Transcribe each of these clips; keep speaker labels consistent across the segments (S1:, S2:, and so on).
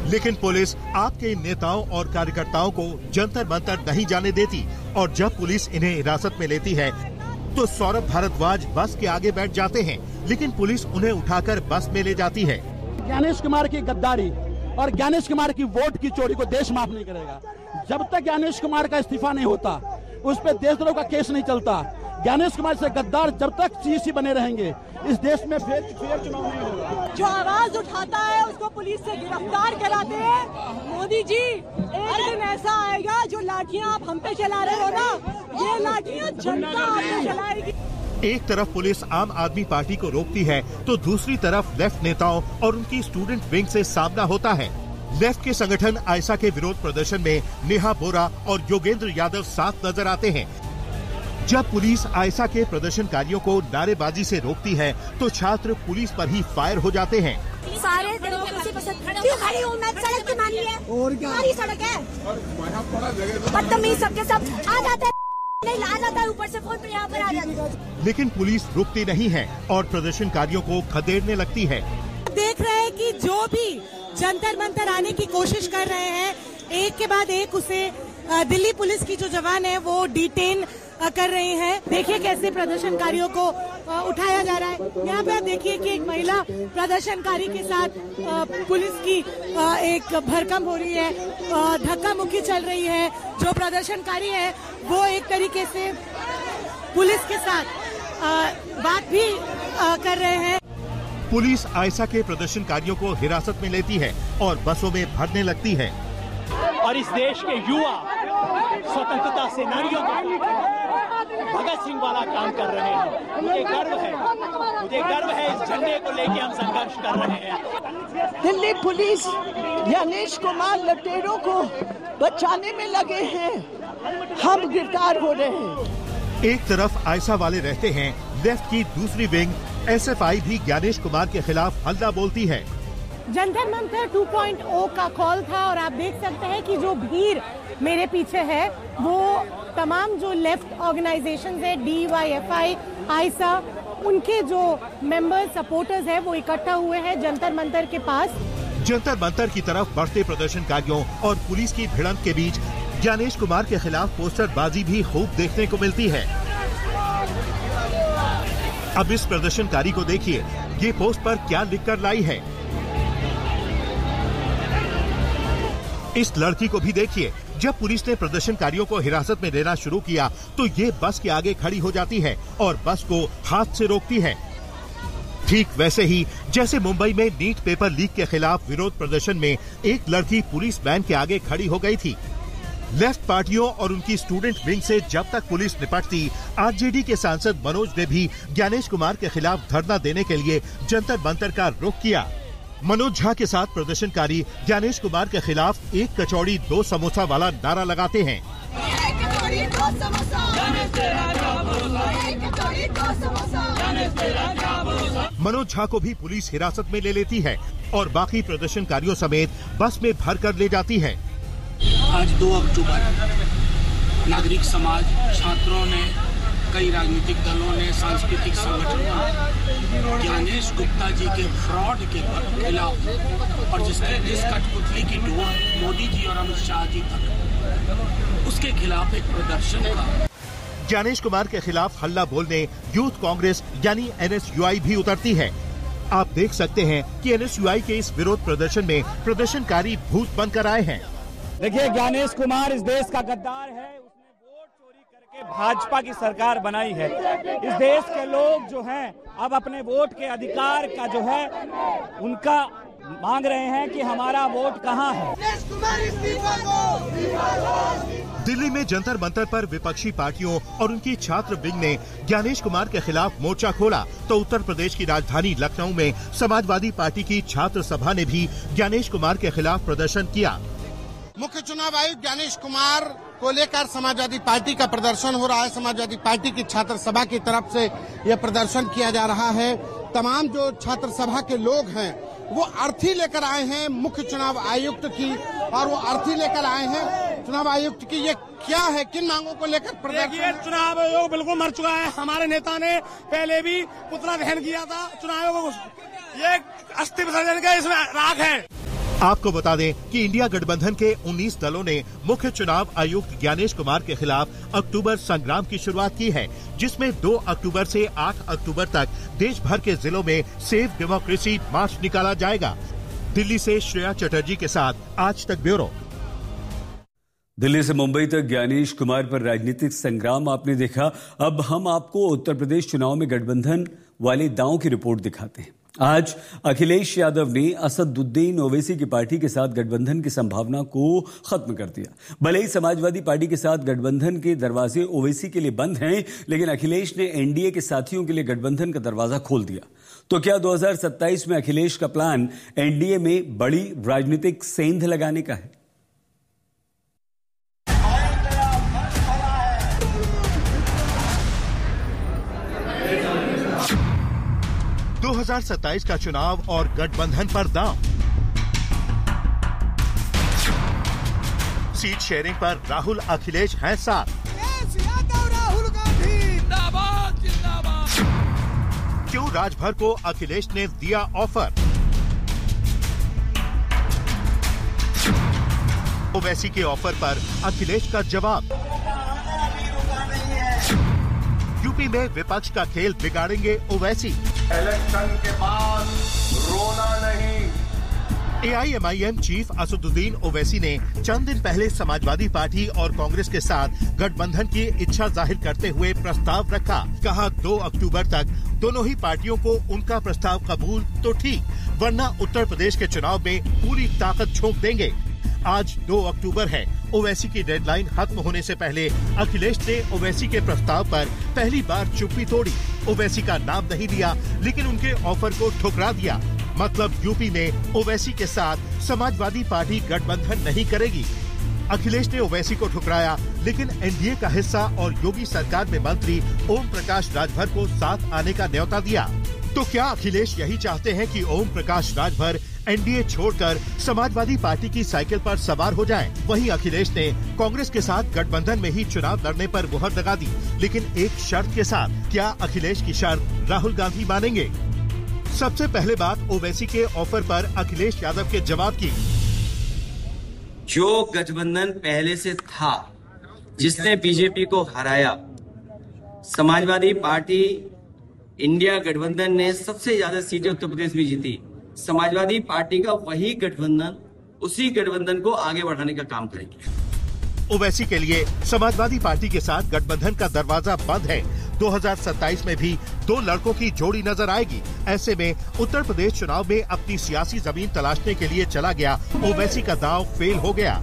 S1: लेकिन पुलिस आपके इन नेताओं और कार्यकर्ताओं को जंतर मंतर नहीं जाने देती और जब पुलिस इन्हें हिरासत में लेती है तो सौरभ भारद्वाज बस के आगे बैठ जाते हैं, लेकिन पुलिस उन्हें उठाकर बस में ले जाती है।
S2: ज्ञानेश कुमार की गद्दारी और ज्ञानेश कुमार की वोट की चोरी को देश माफ नहीं करेगा। जब तक ज्ञानेश कुमार का इस्तीफा नहीं होता, उस पर देशद्रोह का केस नहीं चलता, ज्ञानेश कुमार से गद्दार जब तक सीसी बने रहेंगे, इस देश में फेयर चुनाव नहीं होगा।
S3: जो आवाज उठाता है उसको पुलिस से गिरफ्तार कराते हैं। मोदी जी, एक दिन ऐसा आएगा जो लाठियां आप हम पे चला रहे हो ना, ये लाठियां जनता आप पे चलाएगी।
S1: एक तरफ पुलिस आम आदमी पार्टी को रोकती है तो दूसरी तरफ लेफ्ट नेताओं और उनकी स्टूडेंट विंग से सामना होता है। लेफ्ट के संगठन आयसा के विरोध प्रदर्शन में नेहा बोरा और योगेंद्र यादव साथ नजर आते हैं। जब पुलिस आयसा के प्रदर्शनकारियों को नारेबाजी से रोकती है तो छात्र पुलिस पर ही फायर हो जाते हैं।
S4: सारे क्यों खड़ी हूँ मैं? सड़क की मानी है और क्या? हमारी सड़क है। बदतमीज सबके सब आ जाते हैं, नहीं ला जाता है, ऊपर से फोन पे यहाँ पर आ जाते हैं।
S1: लेकिन पुलिस रुकती नहीं है और प्रदर्शनकारियों को खदेड़ने लगती है।
S3: देख रहे हैं कि जो भी जंतर मंतर आने की कोशिश कर रहे हैं, एक के बाद एक उसे दिल्ली पुलिस की जो जवान है वो डिटेन कर रही हैं। देखिए कैसे प्रदर्शनकारियों को उठाया जा रहा है। यहाँ पे आप देखिए कि एक महिला प्रदर्शनकारी के साथ पुलिस की एक भड़कम हो रही है, धक्का मुक्की चल रही है। जो प्रदर्शनकारी है वो एक तरीके से पुलिस के साथ बात भी कर रहे हैं।
S1: पुलिस आयसा के प्रदर्शनकारियों को हिरासत में लेती है और बसों में भरने लगती है।
S5: और इस देश के युवा स्वतंत्रता सेनानियों को भगत सिंह वाला काम कर रहे हैं। मुझे गर्व है इस झंडे को लेके हम संघर्ष कर रहे हैं।
S6: दिल्ली पुलिस ज्ञानेश कुमार लटेरों को बचाने में लगे हैं, हम गिरफ्तार हो रहे हैं।
S1: एक तरफ आयसा वाले रहते हैं, लेफ्ट की दूसरी विंग एसएफआई भी ज्ञानेश कुमार के खिलाफ हल्ला बोलती है।
S3: जंतर मंतर 2.0 का कॉल था और आप देख सकते हैं कि जो भीड़ मेरे पीछे है वो तमाम जो लेफ्ट ऑर्गेनाइजेशंस है, DYFI, आयसा, उनके जो मेंबर सपोर्टर्स हैं वो इकट्ठा हुए हैं जंतर मंतर के पास।
S1: जंतर मंतर की तरफ बढ़ते प्रदर्शनकारियों और पुलिस की भिड़ंत के बीच ज्ञानेश कुमार के खिलाफ पोस्टरबाजी भी खूब देखने को मिलती है। अब इस प्रदर्शनकारी को देखिए, ये पोस्ट पर क्या लिखकर लाई है। इस लड़की को भी देखिए, जब पुलिस ने प्रदर्शनकारियों को हिरासत में लेना शुरू किया तो ये बस के आगे खड़ी हो जाती है और बस को हाथ से रोकती है। ठीक वैसे ही जैसे मुंबई में नीट पेपर लीक के खिलाफ विरोध प्रदर्शन में एक लड़की पुलिस वैन के आगे खड़ी हो गई थी। लेफ्ट पार्टियों और उनकी स्टूडेंट विंग से जब तक पुलिस निपटती, आरजेडी के सांसद मनोज ने भी ज्ञानेश कुमार के खिलाफ धरना देने के लिए जंतर मंतर का रुख किया। मनोज झा के साथ प्रदर्शनकारी ज्ञानेश कुमार के खिलाफ 1 कचौड़ी 2 समोसा वाला नारा लगाते हैं। मनोज झा को भी पुलिस हिरासत में ले लेती है और बाकी प्रदर्शनकारियों समेत बस में भर कर ले जाती है।
S7: आज 2 अक्टूबर नागरिक समाज, छात्रों ने, कई राजनीतिक दलों ने, सांस्कृतिक संगठनों ने ज्ञानेश गुप्ता जी के फ्रॉड के खिलाफ और जिस कठपुतली की डोर मोदी जी और अमित शाह जी तक, उसके खिलाफ एक प्रदर्शन था।
S1: ज्ञानेश कुमार के खिलाफ हल्ला बोलने यूथ कांग्रेस यानी NSUI भी उतरती है। आप देख सकते हैं कि NSUI के इस विरोध प्रदर्शन में प्रदर्शनकारी भूत बनकर आए हैं।
S2: देखिए, ज्ञानेश कुमार इस देश का गद्दार है। उसने वोट चोरी करके भाजपा की सरकार बनाई है। इस देश के लोग जो हैं अब अपने वोट के अधिकार का जो है उनका मांग रहे हैं कि हमारा वोट कहाँ है।
S1: दिल्ली में जंतर मंतर पर विपक्षी पार्टियों और उनकी छात्र विंग ने ज्ञानेश कुमार के खिलाफ मोर्चा खोला तो उत्तर प्रदेश की राजधानी लखनऊ में समाजवादी पार्टी की छात्र सभा ने भी ज्ञानेश कुमार के खिलाफ प्रदर्शन किया।
S8: मुख्य चुनाव आयुक्त ज्ञानेश कुमार को लेकर समाजवादी पार्टी का प्रदर्शन हो रहा है। समाजवादी पार्टी की छात्र सभा की तरफ से यह प्रदर्शन किया जा रहा है। तमाम जो छात्र सभा के लोग हैं वो अर्थी लेकर आए हैं मुख्य चुनाव आयुक्त की, और वो अर्थी लेकर आए हैं चुनाव आयुक्त की। ये क्या है, किन मांगों को लेकर प्रदर्शन?
S2: चुनाव आयोग बिल्कुल मर चुका है। हमारे नेता ने पहले भी पुतला दहन किया था चुनाव आयोग, ये अस्थि विसर्जन का इसमें राग है।
S1: आपको बता दें कि इंडिया गठबंधन के 19 दलों ने मुख्य चुनाव आयुक्त ज्ञानेश कुमार के खिलाफ अक्टूबर संग्राम की शुरुआत की है, जिसमें 2 अक्टूबर से 8 अक्टूबर तक देश भर के जिलों में सेव डेमोक्रेसी मार्च निकाला जाएगा। दिल्ली से श्रेया चटर्जी के साथ आज तक ब्यूरो।
S9: दिल्ली से मुंबई तक ज्ञानेश कुमार पर राजनीतिक संग्राम आपने देखा। अब हम आपको उत्तर प्रदेश चुनाव में गठबंधन वाले दांव की रिपोर्ट दिखाते हैं। आज अखिलेश यादव ने असदुद्दीन ओवैसी की पार्टी के साथ गठबंधन की संभावना को खत्म कर दिया। भले ही समाजवादी पार्टी के साथ गठबंधन के दरवाजे ओवैसी के लिए बंद हैं, लेकिन अखिलेश ने एनडीए के साथियों के लिए गठबंधन का दरवाजा खोल दिया। तो क्या 2027 में अखिलेश का प्लान एनडीए में बड़ी राजनीतिक सेंध लगाने का है?
S1: 2027 का चुनाव और गठबंधन पर दांव। सीट शेयरिंग पर राहुल अखिलेश हैं साथ।
S10: राहुल गांधी जिंदाबाद जिंदाबाद।
S1: क्यों राजभर को अखिलेश ने दिया ऑफर? ओवैसी के ऑफर पर अखिलेश का जवाब। यूपी में विपक्ष का खेल बिगाड़ेंगे ओवैसी।
S11: इलेक्शन के बाद रोना नहीं।
S1: एआईएमआईएम चीफ असदुद्दीन ओवैसी ने चंद दिन पहले समाजवादी पार्टी और कांग्रेस के साथ गठबंधन की इच्छा जाहिर करते हुए प्रस्ताव रखा। कहा 2 अक्टूबर तक दोनों ही पार्टियों को उनका प्रस्ताव कबूल तो ठीक, वरना उत्तर प्रदेश के चुनाव में पूरी ताकत झोंक देंगे। आज 2 अक्टूबर है। ओवैसी की डेडलाइन खत्म होने से पहले अखिलेश ने ओवैसी के प्रस्ताव पर पहली बार चुप्पी तोड़ी। ओवैसी का नाम नहीं लिया, लेकिन उनके ऑफर को ठुकरा दिया। मतलब यूपी में ओवैसी के साथ समाजवादी पार्टी गठबंधन नहीं करेगी। अखिलेश ने ओवैसी को ठुकराया, लेकिन एनडीए का हिस्सा और योगी सरकार में मंत्री ओम प्रकाश राजभर को साथ आने का न्योता दिया। तो क्या अखिलेश यही चाहते हैं कि ओम प्रकाश राजभर एनडीए छोड़कर समाजवादी पार्टी की साइकिल पर सवार हो जाएं? वहीं अखिलेश ने कांग्रेस के साथ गठबंधन में ही चुनाव लड़ने पर मुहर लगा दी, लेकिन एक शर्त के साथ। क्या अखिलेश की शर्त राहुल गांधी मानेंगे? सबसे पहले बात ओवैसी के ऑफर पर अखिलेश यादव के जवाब की।
S12: जो गठबंधन पहले से था, जिसने बीजेपी को हराया, समाजवादी पार्टी इंडिया गठबंधन ने सबसे ज्यादा सीटें उत्तर प्रदेश में जीती। समाजवादी पार्टी का वही गठबंधन, उसी गठबंधन को आगे बढ़ाने का काम करेंगे।
S1: ओवैसी के लिए समाजवादी पार्टी के साथ गठबंधन का दरवाजा बंद है। 2027 में भी 2 लड़कों की जोड़ी नजर आएगी। ऐसे में उत्तर प्रदेश चुनाव में अपनी सियासी जमीन तलाशने के लिए चला गया ओवैसी का दांव फेल हो गया।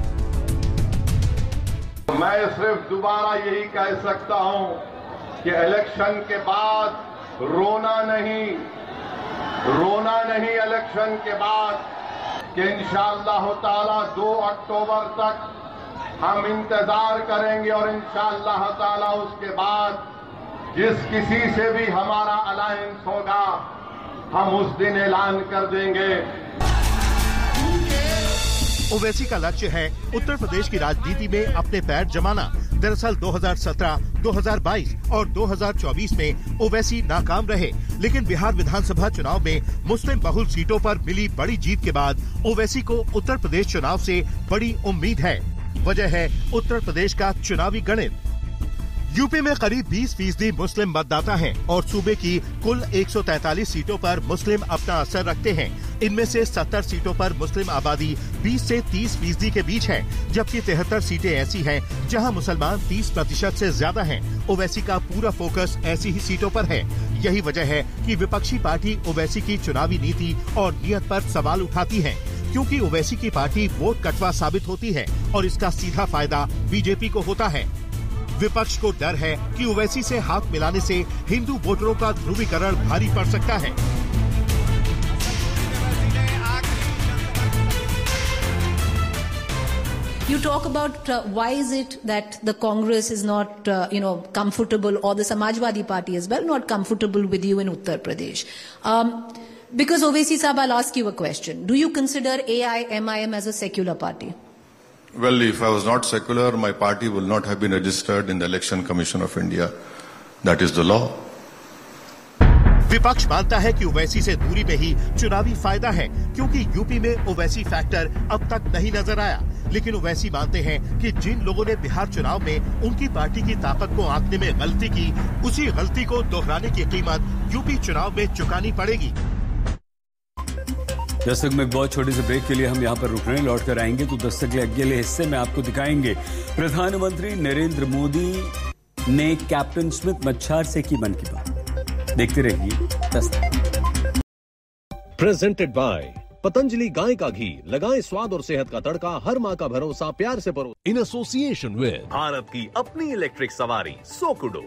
S11: मैं सिर्फ दोबारा यही कह सकता हूं कि इलेक्शन के बाद रोना नहीं इलेक्शन के बाद, कि इंशाअल्लाह ताला 2 अक्टूबर तक हम इंतजार करेंगे और इंशाअल्लाह ताला उसके बाद जिस किसी से भी हमारा अलायंस होगा, हम उस दिन ऐलान कर देंगे।
S1: ओवैसी का लक्ष्य है उत्तर प्रदेश की राजनीति में अपने पैर जमाना। दरअसल 2017, 2022 और 2024 में ओवैसी नाकाम रहे, लेकिन बिहार विधानसभा चुनाव में मुस्लिम बहुल सीटों पर मिली बड़ी जीत के बाद ओवैसी को उत्तर प्रदेश चुनाव से बड़ी उम्मीद है। वजह है उत्तर प्रदेश का चुनावी गणित। यूपी में करीब 20% मुस्लिम मतदाता हैं और सूबे की कुल 143 सीटों पर मुस्लिम अपना असर रखते हैं। इनमें से 70 सीटों पर मुस्लिम आबादी 20 से 30% के बीच है, जबकि 73 सीटें ऐसी हैं जहां मुसलमान 30% से ज्यादा हैं। ओवैसी का पूरा फोकस ऐसी ही सीटों पर है। यही वजह है कि विपक्षी पार्टी ओवैसी की चुनावी नीति और नियत पर सवाल उठाती है, क्योंकि ओवैसी की पार्टी वोट कटवा साबित होती है और इसका सीधा फायदा बीजेपी को होता है। विपक्ष को डर है कि ओवैसी से हाथ मिलाने से हिंदू वोटरों का ध्रुवीकरण भारी पड़ सकता है।
S13: You talk about why is it that the Congress is not, comfortable, or the Samajwadi Party as well, not comfortable with you in Uttar Pradesh. Because Owaisi Saab, I'll ask you a question. Do you consider AIMIM as a secular party?
S11: Well, if I was not secular, my party will not have been registered in the Election Commission of India. That is the law.
S1: विपक्ष मानता है कि ओवैसी से दूरी में ही चुनावी फायदा है, क्योंकि यूपी में ओवैसी फैक्टर अब तक नहीं नजर आया। लेकिन ओवैसी मानते हैं कि जिन लोगों ने बिहार चुनाव में उनकी पार्टी की ताकत को आंकने में गलती की, उसी गलती को दोहराने की कीमत यूपी चुनाव में चुकानी पड़ेगी।
S9: दस्तक में बहुत छोटे से ब्रेक के लिए हम यहाँ पर रुक रहे हैं। लौट कर आएंगे तो दस्तक के अगले हिस्से में आपको दिखाएंगे प्रधानमंत्री नरेंद्र मोदी ने कैप्टन स्मिथ मच्छार से की मन की बात। देखते रहिए दस्तक।
S14: प्रेजेंटेड बाय पतंजलि गाय का घी, लगाएं स्वाद और सेहत का तड़का, हर माँ का भरोसा प्यार से परो। इन एसोसिएशन विद भारत की अपनी इलेक्ट्रिक सवारी सोकुडो।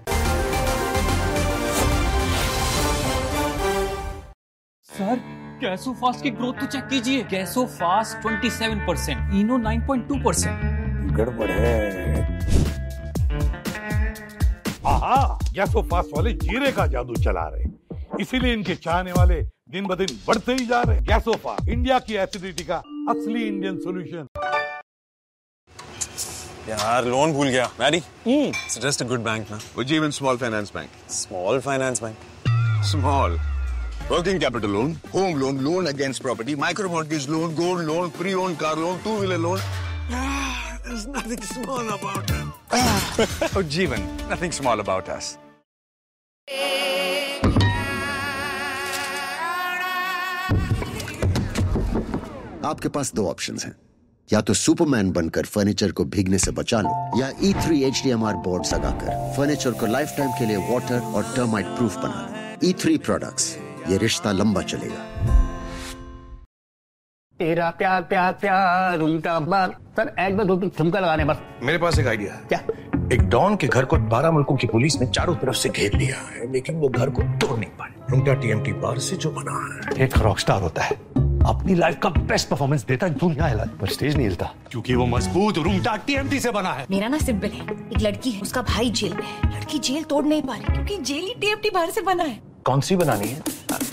S15: सर गैसोफास्ट की ग्रोथ तो चेक कीजिए। गैसोफास्ट 27%, इनो 9.2%।
S16: गड़बड़ है। आहा, गैसोफास्ट वाले जीरे का जादू चला रहे, इसीलिए इनके चाहने वाले दिन ब दिन बढ़ते ही जा रहे। गैसोफास्ट, इंडिया की एसिडिटी का असली इंडियन सॉल्यूशन।
S17: यार लोन भूल गया। Mary, suggest a good bank ना।
S18: Ujjivan Small Finance Bank.
S17: Small Finance Bank.
S18: Small. Working capital loan, home loan, loan against property, micro mortgage loan, gold loan, pre-owned car loan, two-wheeler loan.
S17: There's nothing small about it.
S18: Ujjivan, nothing small about us.
S19: आपके पास दो options हैं, या तो Superman बनकर furniture को भीगने से बचा लो, या E3 HDMR बोर्ड लगाकर फर्नीचर को लाइफ टाइम के लिए वाटर और टर्माइट प्रूफ बना लो। E3 प्रोडक्ट्स, ये रिश्ता लंबा चलेगा।
S20: तेरा प्यार प्यार प्यार उल्टा बार। सर एक बार दो ठुमका लगाने बस।
S18: मेरे पास एक आइडिया है।
S20: क्या?
S18: एक डॉन के घर को 12 मुल्कों की पुलिस ने चारों तरफ से घेर लिया है, लेकिन वो घर को तोड़ नहीं पाए। रुंगटा TMT बार से जो बना है,
S21: एक रॉकस्टार होता है, अपनी लाइफ का बेस्ट परफॉर्मेंस देता है, दुनिया हिला पर स्टेज नहीं हिलता, क्योंकि वो मजबूत रुंगटा TMT से बना है।
S22: मेरा ना सिंपल है, एक लड़की है, उसका भाई जेल में है, लड़की जेल तोड़ नहीं पा रही क्योंकि जेल ही TMT बाहर से बना है।
S21: कौन सी बनानी है?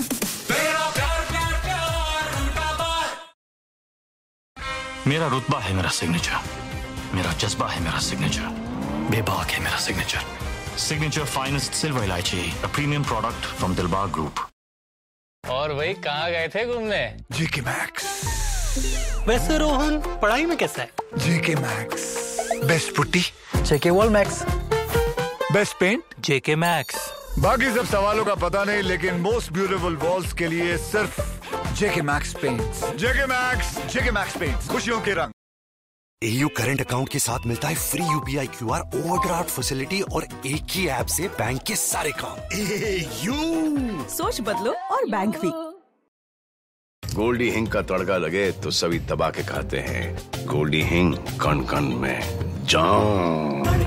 S23: मेरा रुतबा है मेरा सिग्नेचर, मेरा जज्बा है मेरा सिग्नेचर, बेबाक है मेरा सिग्नेचर। सिग्नेचर फाइनेस्ट सिल्वर इलायची, a premium product from Dilbag group.
S24: और भाई कहाँ गए थे घूमने?
S18: JK Max।
S24: वैसे रोहन पढ़ाई में कैसा है?
S18: JK Max। Best putty
S24: JK Wall Max।
S18: Best paint
S24: JK Max।
S18: बाकी सब सवालों का पता नहीं, लेकिन मोस्ट ब्यूटीफुल वॉल्स के लिए सिर्फ JK Max paints. JK Max paints, खुशियों के रंग।
S25: AU करंट अकाउंट के साथ मिलता है free UPI QR overdraft facility और एक ही ऐप से बैंक के सारे काम। AU
S26: सोच बदलो और बैंक भी।
S27: गोल्डी हिंग का तड़का लगे तो सभी दबा के खाते हैं। गोल्डी हिंग, कण कण में जान।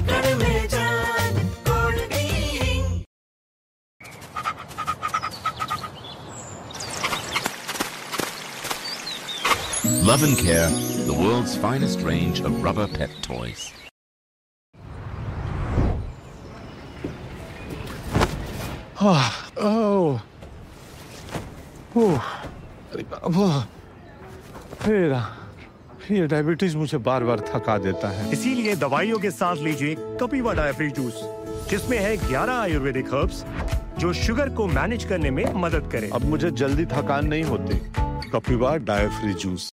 S28: Love and Care, the world's finest range of rubber pet toys.
S21: ये डायबिटीज मुझे बार बार थका देता है।
S29: इसीलिए दवाइयों के साथ लीजिए कपिवा डायफ्री जूस, जिसमें है 11 आयुर्वेदिक हर्ब्स जो शुगर को मैनेज करने में मदद करें।
S21: अब मुझे जल्दी थकान नहीं होती। कपिवा डायफ्री जूस।